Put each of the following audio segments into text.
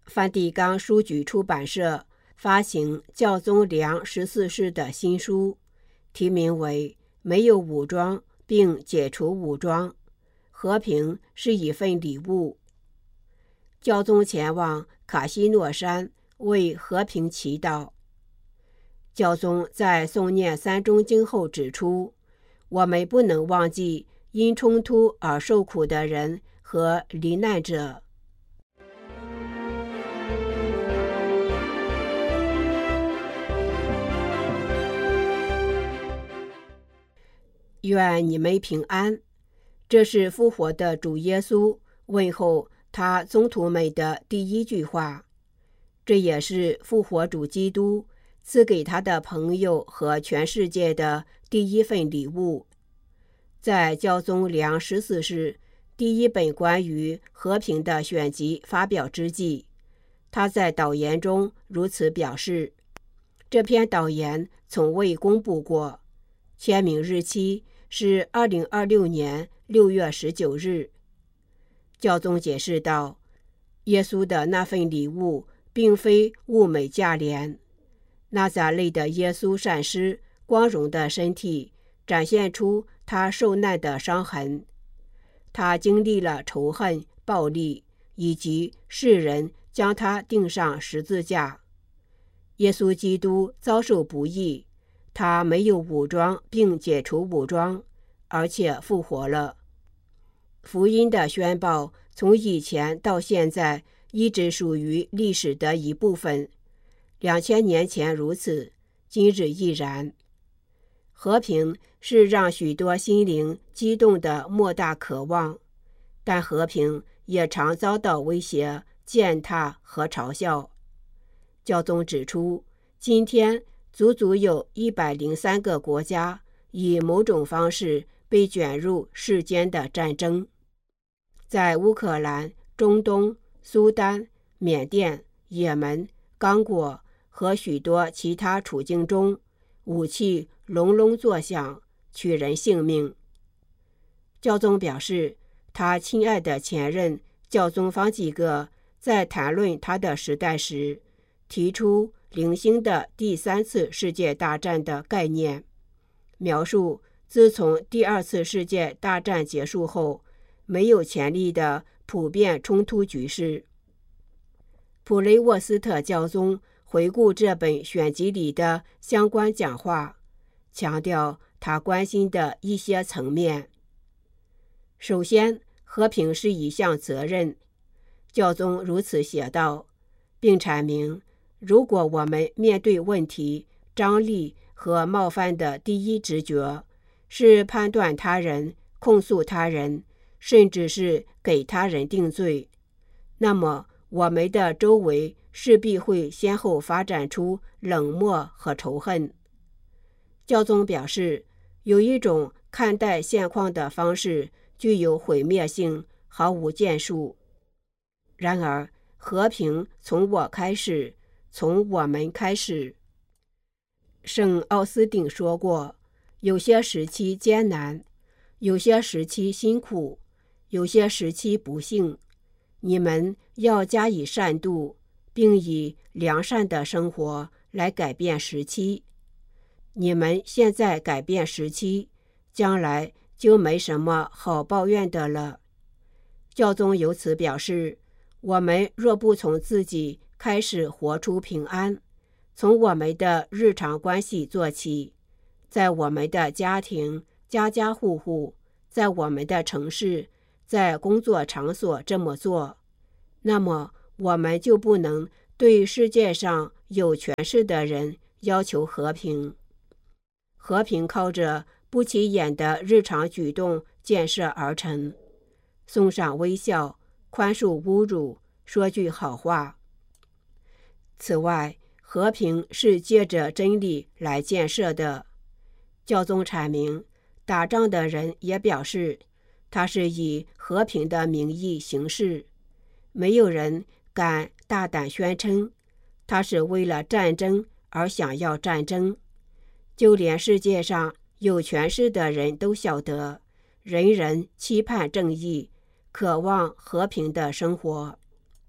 梵蒂冈书局出版社发行教宗良14世的新书，题名为《没有武装并解除武装，和平是一份礼物》。教宗前往卡西诺山为和平祈祷。教宗在诵念三中经后指出，我们不能忘记因冲突而受苦的人和罹难者。愿你们平安。这是复活的主耶稣问候他宗徒们的第一句话，这也是复活主基督赐给他的朋友和全世界的第一份礼物。在教宗良14世第一本关于和平的选集发表之际，他在导言中如此表示。这篇导言从未公布过，签名日期是2026年6月19日。教宗解释道，耶稣的那份礼物并非物美价廉。纳匝肋的耶稣善施光荣的身体展现出他受难的伤痕，他经历了仇恨、暴力，以及世人将他钉上十字架。耶稣基督遭受不义，他没有武装并解除武装，而且复活了。福音的宣报从以前到现在一直属于历史的一部分，2000年前如此，今日亦然。和平是让许多心灵激动的莫大渴望，但和平也常遭到威胁、践踏和嘲笑。教宗指出，今天足足有103个国家以某种方式被卷入世间的战争。在乌克兰、中东、苏丹、缅甸、也门、刚果和许多其他处境中，武器隆隆作响，取人性命。教宗表示，他亲爱的前任教宗方济各在谈论他的时代时，提出零星的第3次世界大战的概念，描述自从第2次世界大战结束后没有前例的普遍冲突局势。普雷沃斯特教宗回顾这本选集里的相关讲话，强调他关心的一些层面。首先，和平是一项责任，教宗如此写道，并阐明，如果我们面对问题、张力和冒犯的第一直觉是判断他人、控诉他人，甚至是给他人定罪，那么我们的周围势必会先后发展出冷漠和仇恨。教宗表示，有一种看待现况的方式具有毁灭性，毫无建树。然而，和平从我开始，从我们开始。圣奥斯定说过，有些时期艰难，有些时期辛苦，有些时期不幸，你们要加以善度，并以良善的生活来改变时期。你们现在改变时期，将来就没什么好抱怨的了。教宗由此表示，我们若不从自己开始活出平安，从我们的日常关系做起，在我们的家庭、家家户户，在我们的城市，在工作场所这么做，那么我们就不能对世界上有权势的人要求和平。和平靠着不起眼的日常举动建设而成，送上微笑，宽恕侮辱，说句好话。此外，和平是借着真理来建设的。教宗阐明，打仗的人也表示，他是以和平的名义行事，没有人敢大胆宣称他是为了战争而想要战争。就连世界上有权势的人都晓得，人人期盼正义，渴望和平的生活。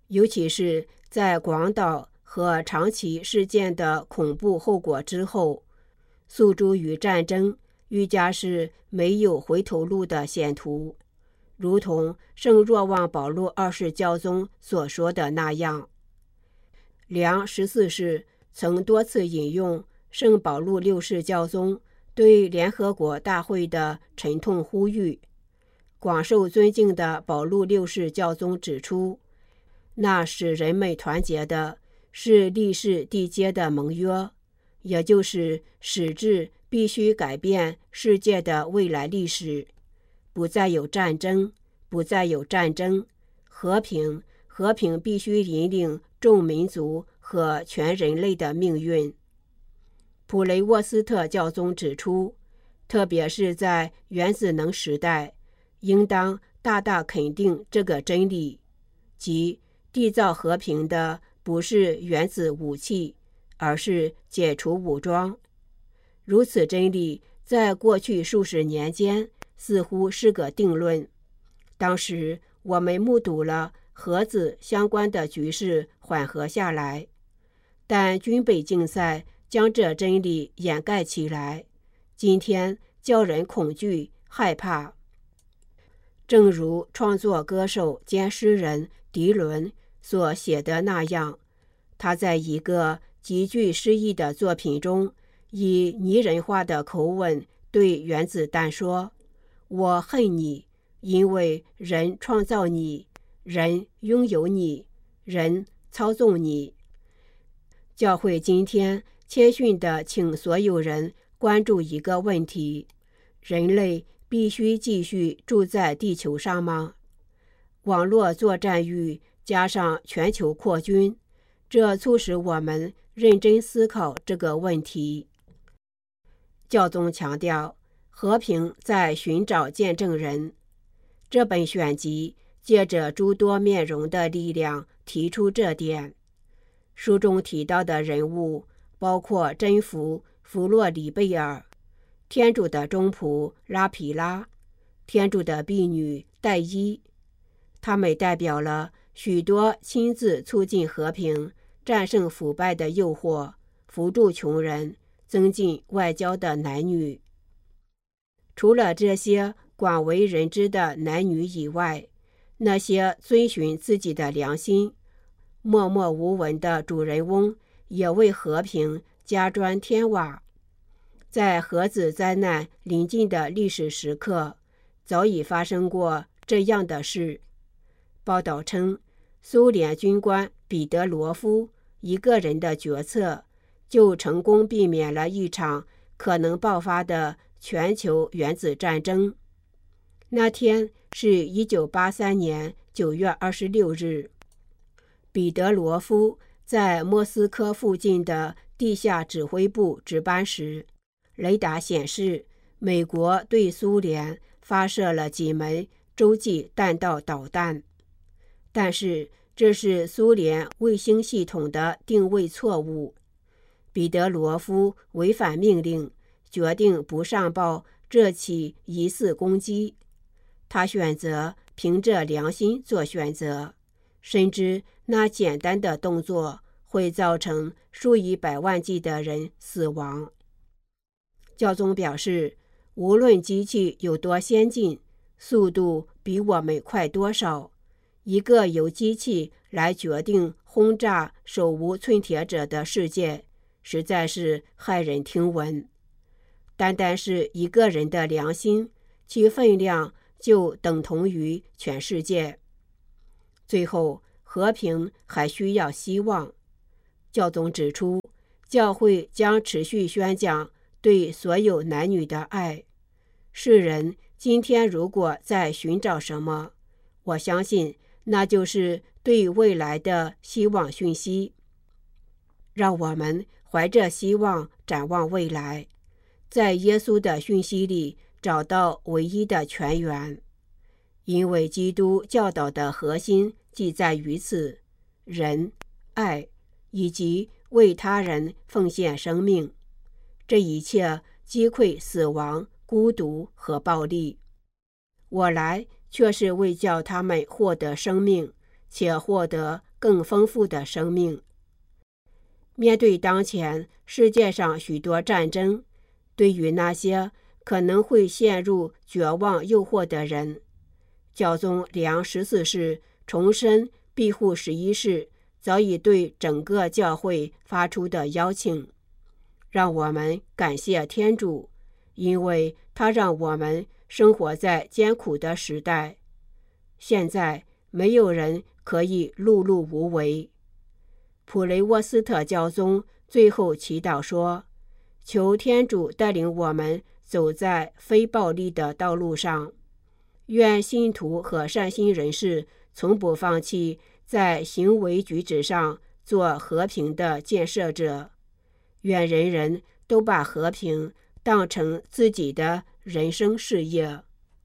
尤其是在广岛和长崎事件的恐怖后果之后，诉诸于战争愈加是没有回头路的险途，如同圣若望保禄二世教宗所说的那样。梁14世曾多次引用圣保禄六世教宗对联合国大会的沉痛呼吁。广受尊敬的保禄六世教宗指出，那使人们团结的是历世缔结的盟约，也就是使之必须改变世界的未来历史，不再有战争，不再有战争，和平必须引领众民族和全人类的命运。普雷沃斯特教宗指出，特别是在原子能时代，应当大大肯定这个真理，即缔造和平的不是原子武器，而是解除武装。如此真理在过去数十年间似乎是个定论。当时我们目睹了核子相关的局势缓和下来，但军备竞赛将这真理掩盖起来，今天叫人恐惧害怕。正如创作歌手兼诗人迪伦所写的那样，他在一个极具诗意的作品中，以拟人化的口吻对原子弹说：我恨你，因为人创造你，人拥有你，人操纵你。教会今天谦逊地请所有人关注一个问题：人类必须继续住在地球上吗？网络作战域加上全球扩军，这促使我们认真思考这个问题。教宗强调，和平在寻找见证人。这本选集借着诸多面容的力量提出这点。书中提到的人物包括真福弗洛里贝尔、天主的忠仆拉皮拉、天主的婢女戴伊，他们代表了许多亲自促进和平、战胜腐败的诱惑、扶助穷人、增进外交的男女。除了这些广为人知的男女以外，那些遵循自己的良心、默默无闻的主人翁也为和平加砖添瓦。在核子灾难临近的历史时刻，早已发生过这样的事。报道称，苏联军官彼得罗夫一个人的决策，就成功避免了一场可能爆发的全球原子战争。那天是1983年9月26日，彼得罗夫在莫斯科附近的地下指挥部值班时，雷达显示美国对苏联发射了几枚洲际弹道导弹，但是这是苏联卫星系统的定位错误。彼得罗夫违反命令，决定不上报这起疑似攻击。他选择凭着良心做选择，深知那简单的动作会造成数以百万计的人死亡。教宗表示，无论机器有多先进，速度比我们快多少，一个由机器来决定轰炸手无寸铁者的世界，实在是骇人听闻。单单是一个人的良心，其分量就等同于全世界。最后，和平还需要希望。教宗指出，教会将持续宣讲对所有男女的爱。世人今天如果在寻找什么，我相信那就是对未来的希望讯息。让我们怀着希望展望未来，在耶稣的讯息里找到唯一的泉源，因为基督教导的核心即在于此：仁、爱以及为他人奉献生命。这一切击溃死亡、孤独和暴力。我来却是为叫他们获得生命，且获得更更丰富的生命。面对当前世界上许多战争，对于那些可能会陷入绝望诱惑的人，教宗良14世重申庇护11世早已对整个教会发出的邀请。让我们感谢天主，因为他让我们生活在艰苦的时代。现在没有人可以碌碌无为。普雷沃斯特教宗最后祈祷说，求天主带领我们走在非暴力的道路上，愿信徒和善心人士从不放弃在行为举止上做和平的建设者，愿人人都把和平当成自己的人生事业。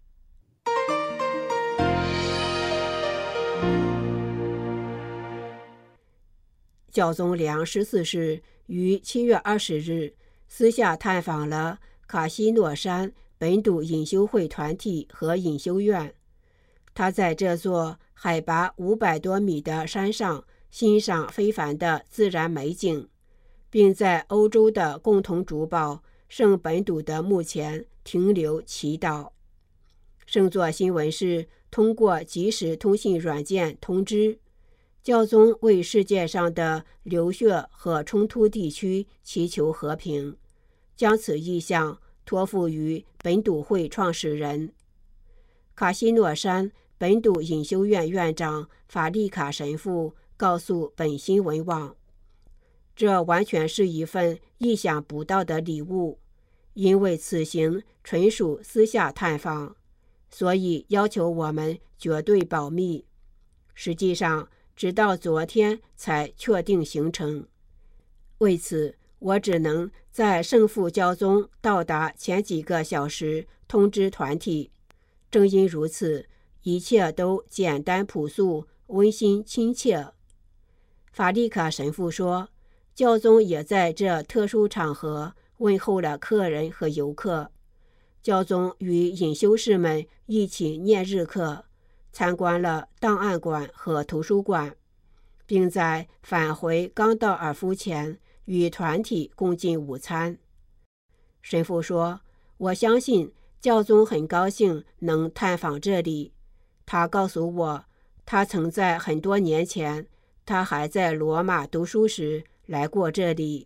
教宗良14世于7月20日私下探访了卡西诺山本笃隐修会团体和隐修院。他在这座海拔500多米的山上欣赏非凡的自然美景，并在欧洲的共同主保圣本笃的墓前停留祈祷。圣座新闻是通过即时通信软件通知，教宗为世界上的流血和冲突地区祈求和平，将此意向托付于本笃会创始人。卡西诺山本笃隐修院院长法利卡神父告诉本新闻网，这完全是一份意想不到的礼物，因为此行纯属私下探访，所以要求我们绝对保密。实际上直到昨天才确定行程。为此，我只能在圣父教宗到达前几个小时通知团体。正因如此，一切都简单朴素、温馨亲切。法利卡神父说，教宗也在这特殊场合问候了客人和游客。教宗与隐修士们一起念日课，参观了档案馆和图书馆，并在返回冈道尔夫前与团体共进午餐。神父说，我相信教宗很高兴能探访这里。他告诉我，他曾在很多年前，他还在罗马读书时来过这里。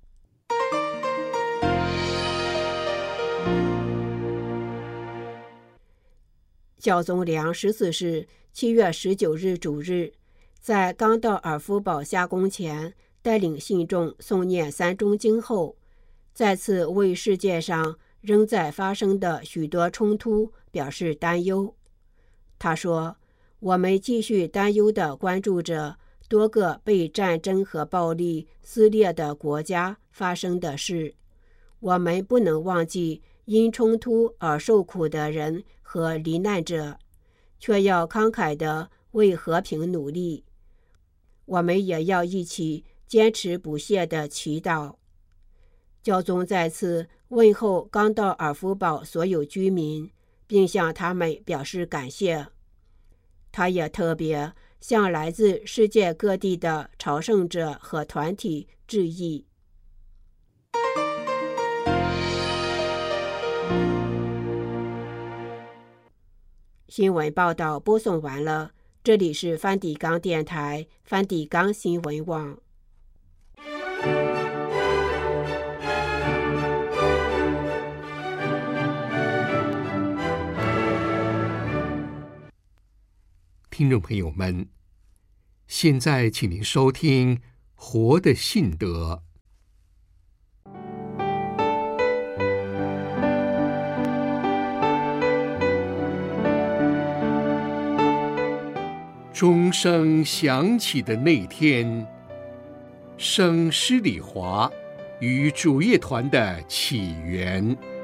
教宗良14世7月19日主日，在冈道尔夫堡下宫前带领信众诵念3中经后，再次为世界上仍在发生的许多冲突表示担忧。他说，我们继续担忧地关注着多个被战争和暴力撕裂的国家发生的事。我们不能忘记因冲突而受苦的人和罹难者，却要慷慨地为和平努力。我们也要一起坚持不懈地祈祷。教宗再次问候冈道尔夫堡所有居民，并向他们表示感谢。他也特别向来自世界各地的朝圣者和团体致意。新闻报道播送完了，这里是梵蒂冈电台梵蒂冈新闻网。 听众朋友们，现在请您收听《活的信德》。钟声响起的那天，圣施礼华与主业团的起源。